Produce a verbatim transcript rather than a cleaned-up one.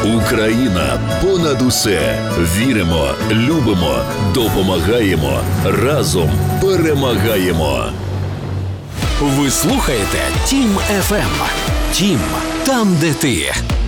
Україна понад усе. Віримо, любимо, допомагаємо. Разом перемагаємо. Ви слухаєте Тім еф ем. Тім, там, де ти.